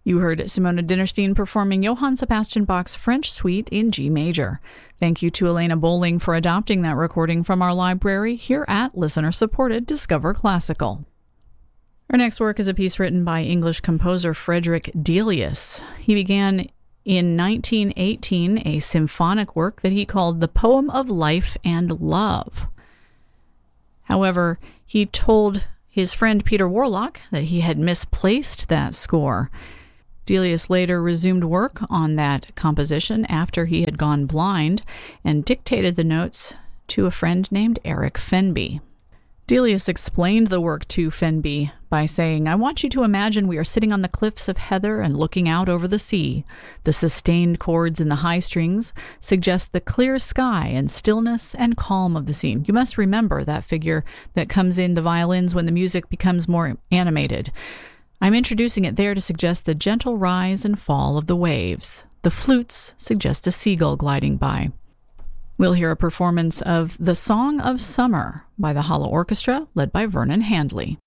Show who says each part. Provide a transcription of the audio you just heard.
Speaker 1: You heard Simona Dinnerstein performing Johann Sebastian Bach's French Suite in G major. Thank you to Elena Bowling for adopting that recording from our library here at listener-supported Discover Classical. Our next work is a piece written by English composer Frederick Delius. He began in 1918 a symphonic work that he called The Poem of Life and Love. However, he told his friend Peter Warlock that he had misplaced that score. Delius later resumed work on that composition after he had gone blind and dictated the notes to a friend named Eric Fenby. Delius explained the work to Fenby by saying, "I want you to imagine we are sitting on the cliffs of heather and looking out over the sea. The sustained chords in the high strings suggest the clear sky and stillness and calm of the scene." You must remember that figure that comes in the violins when the music becomes more animated. I'm introducing it there to suggest the gentle rise and fall of the waves. The flutes suggest a seagull gliding by. We'll hear a performance of The Song of Summer by the Hollow Orchestra, led by Vernon Handley.